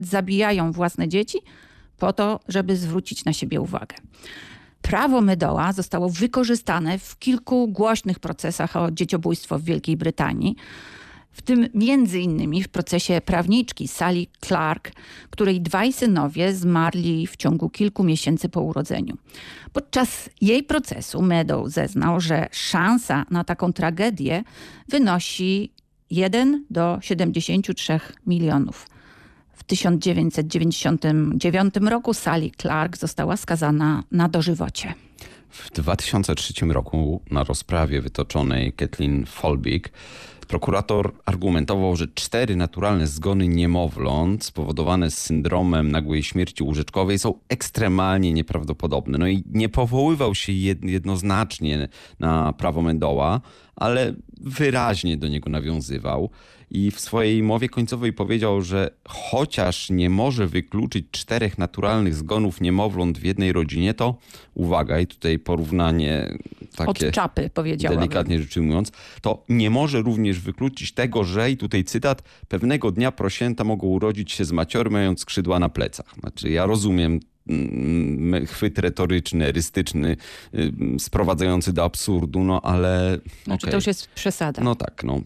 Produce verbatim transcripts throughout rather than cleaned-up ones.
zabijają własne dzieci po to, żeby zwrócić na siebie uwagę. Prawo Meadowa zostało wykorzystane w kilku głośnych procesach o dzieciobójstwo w Wielkiej Brytanii. W tym między innymi w procesie prawniczki Sally Clark, której dwaj synowie zmarli w ciągu kilku miesięcy po urodzeniu. Podczas jej procesu Meadow zeznał, że szansa na taką tragedię wynosi jeden do siedemdziesięciu trzech milionów. W tysiąc dziewięćset dziewięćdziesiątym dziewiątym roku Sally Clark została skazana na dożywocie. W dwa tysiące trzecim roku na rozprawie wytoczonej Kathleen Folbig prokurator argumentował, że cztery naturalne zgony niemowląt spowodowane syndromem nagłej śmierci łóżeczkowej są ekstremalnie nieprawdopodobne. No i nie powoływał się jednoznacznie na prawo Meadowa, ale wyraźnie do niego nawiązywał. I w swojej mowie końcowej powiedział, że chociaż nie może wykluczyć czterech naturalnych zgonów niemowląt w jednej rodzinie, to uwaga, i tutaj porównanie takie od czapy, powiedziałabym. Delikatnie rzecz ujmując, to nie może również wykluczyć tego, że, i tutaj cytat, pewnego dnia prosięta mogą urodzić się z maciory, mając skrzydła na plecach. Znaczy ja rozumiem chwyt retoryczny, erystyczny, sprowadzający do absurdu, no ale... Znaczy okay. To już jest przesada. No tak, no.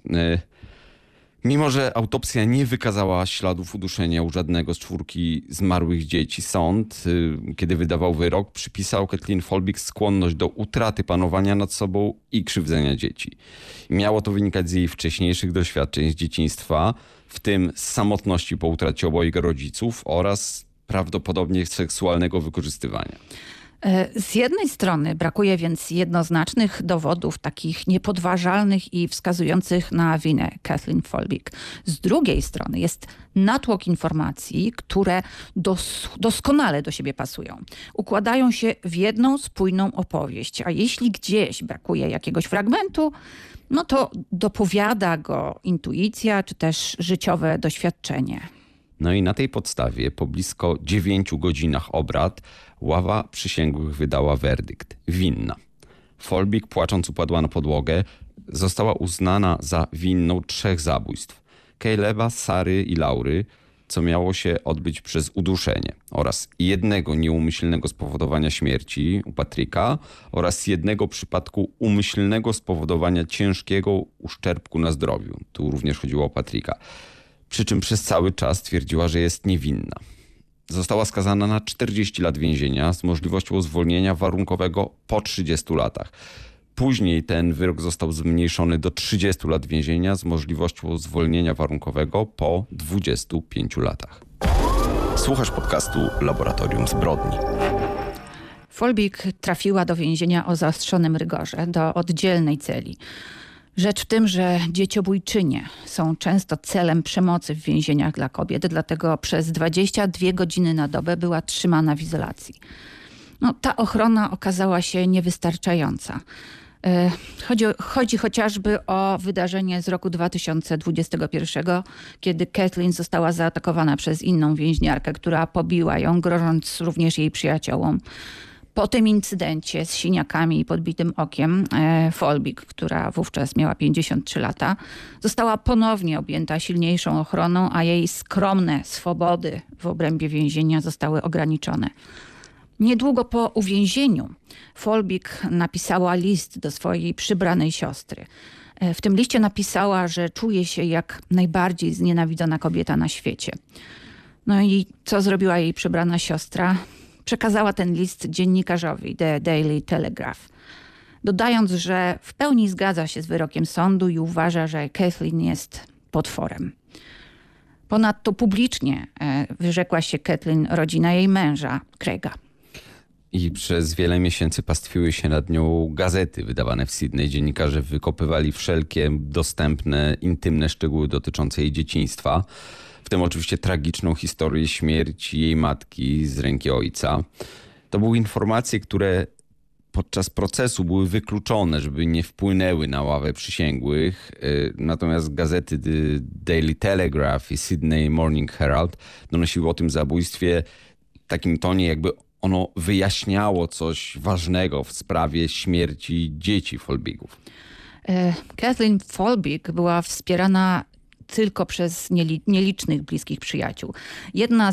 Mimo że autopsja nie wykazała śladów uduszenia u żadnego z czwórki zmarłych dzieci, sąd, kiedy wydawał wyrok, przypisał Kathleen Folbig skłonność do utraty panowania nad sobą i krzywdzenia dzieci. Miało to wynikać z jej wcześniejszych doświadczeń z dzieciństwa, w tym z samotności po utracie obojga rodziców oraz prawdopodobnie seksualnego wykorzystywania. Z jednej strony brakuje więc jednoznacznych dowodów, takich niepodważalnych i wskazujących na winę Kathleen Folbig. Z drugiej strony jest natłok informacji, które dos- doskonale do siebie pasują. Układają się w jedną spójną opowieść, a jeśli gdzieś brakuje jakiegoś fragmentu, no to dopowiada go intuicja czy też życiowe doświadczenie. No i na tej podstawie po blisko dziewięciu godzinach obrad ława przysięgłych wydała werdykt. Winna. Folbig, płacząc, upadła na podłogę. Została uznana za winną trzech zabójstw. Caleba, Sary i Laury, co miało się odbyć przez uduszenie, oraz jednego nieumyślnego spowodowania śmierci u Patricka oraz jednego przypadku umyślnego spowodowania ciężkiego uszczerbku na zdrowiu. Tu również chodziło o Patricka. Przy czym przez cały czas twierdziła, że jest niewinna. Została skazana na czterdzieści lat więzienia z możliwością zwolnienia warunkowego po trzydziestu latach. Później ten wyrok został zmniejszony do trzydziestu lat więzienia z możliwością zwolnienia warunkowego po dwudziestu pięciu latach. Słuchasz podcastu Laboratorium Zbrodni. Folbig trafiła do więzienia o zaostrzonym rygorze, do oddzielnej celi. Rzecz w tym, że dzieciobójczynie są często celem przemocy w więzieniach dla kobiet, dlatego przez dwadzieścia dwie godziny na dobę była trzymana w izolacji. No, ta ochrona okazała się niewystarczająca. Chodzi, chodzi chociażby o wydarzenie z roku dwa tysiące dwudziestego pierwszego, kiedy Kathleen została zaatakowana przez inną więźniarkę, która pobiła ją, grożąc również jej przyjaciołom. Po tym incydencie z siniakami i podbitym okiem Folbig, która wówczas miała pięćdziesiąt trzy lata, została ponownie objęta silniejszą ochroną, a jej skromne swobody w obrębie więzienia zostały ograniczone. Niedługo po uwięzieniu Folbig napisała list do swojej przybranej siostry. W tym liście napisała, że czuje się jak najbardziej znienawidzona kobieta na świecie. No i co zrobiła jej przybrana siostra? Przekazała ten list dziennikarzowi The Daily Telegraph, dodając, że w pełni zgadza się z wyrokiem sądu i uważa, że Kathleen jest potworem. Ponadto publicznie wyrzekła się Kathleen rodzina jej męża, Craiga. I przez wiele miesięcy pastwiły się nad nią gazety wydawane w Sydney. Dziennikarze wykopywali wszelkie dostępne, intymne szczegóły dotyczące jej dzieciństwa. W tym oczywiście tragiczną historię śmierci jej matki z ręki ojca. To były informacje, które podczas procesu były wykluczone, żeby nie wpłynęły na ławę przysięgłych. Natomiast gazety The Daily Telegraph i Sydney Morning Herald donosiły o tym zabójstwie w takim tonie, jakby ono wyjaśniało coś ważnego w sprawie śmierci dzieci Folbigów. Kathleen Folbig była wspierana tylko przez nielicznych bliskich przyjaciół. Jedna